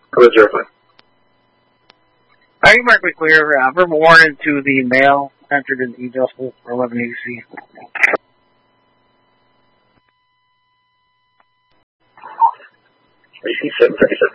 005. You mark me clear. Verbal warning to the mail entered in e-justice for 1180C. AC 737.